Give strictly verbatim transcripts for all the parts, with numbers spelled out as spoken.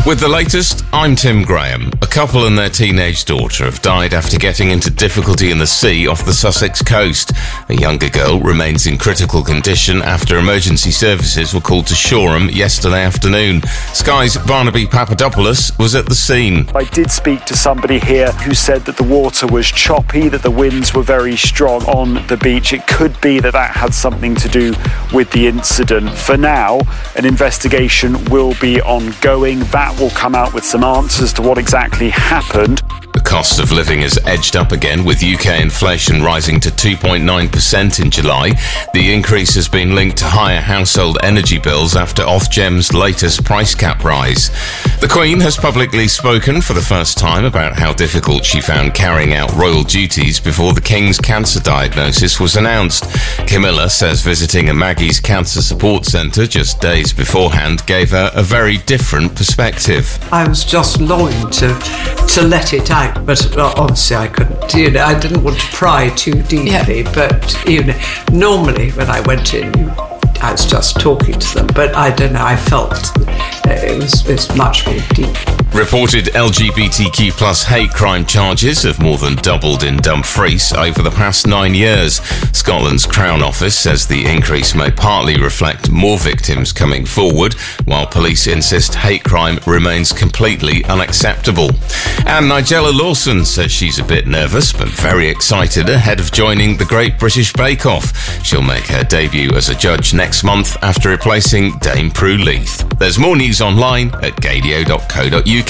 With the latest, I'm Tim Graham. A couple and their teenage daughter have died after getting into difficulty in the sea off the Sussex coast. A younger girl remains in critical condition after emergency services were called to Shoreham yesterday afternoon. Sky's Barnaby Papadopoulos was at the scene. I did speak to somebody here who said that the water was choppy, that the winds were very strong on the beach. It could be that that had something to do with the incident. For now, an investigation will be ongoing. That will come out with some answers to what exactly happened. The cost of living has edged up again, with U K inflation rising to two point nine percent in July. The increase has been linked to higher household energy bills after Ofgem's latest price cap rise. The Queen has publicly spoken for the first time about how difficult she found carrying out royal duties before the King's cancer diagnosis was announced. Camilla says visiting a Maggie's Cancer Support Centre just days beforehand gave her a very different perspective. I was just longing to to let it out, but obviously I couldn't. You know, I didn't want to pry too deeply. Yeah. But you know, normally when I went in, I was just talking to them. But I don't know. I felt it was, it was much more deep. Reported L G B T Q plus hate crime charges have more than doubled in Dumfries over the past nine years. Scotland's Crown Office says the increase may partly reflect more victims coming forward, while police insist hate crime remains completely unacceptable. And Nigella Lawson says she's a bit nervous but very excited ahead of joining the Great British Bake Off. She'll make her debut as a judge next month after replacing Dame Prue Leith. There's more news online at gadio dot co dot uk.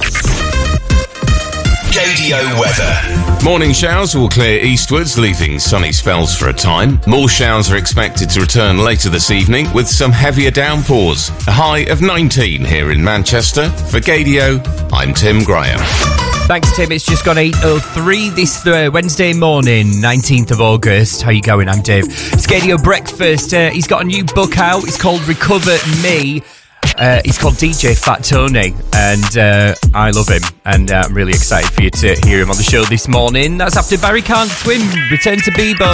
Gadio weather. Morning showers will clear eastwards, leaving sunny spells for a time. More showers are expected to return later this evening with some heavier downpours. A high of nineteen here in Manchester. For Gadio, I'm Tim Graham. Thanks, Tim. It's just gone eight oh three this uh, Wednesday morning, nineteenth of August. How you going? I'm Dave. It's Gadio Breakfast. Uh, he's got a new book out. It's called Recover Me. Uh, he's called D J Fat Tony, and uh, I love him, and uh, I'm really excited for you to hear him on the show this morning. That's after Barry Can't Swim, Return to Bebo.